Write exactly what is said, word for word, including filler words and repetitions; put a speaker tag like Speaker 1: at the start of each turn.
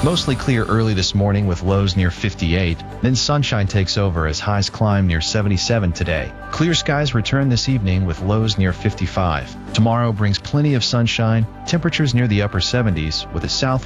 Speaker 1: Mostly clear early this morning with lows near fifty-eight, then sunshine takes over as highs climb near seventy-seven today. Clear skies return this evening with lows near fifty-five. Tomorrow brings plenty of sunshine, temperatures near the upper seventies with a south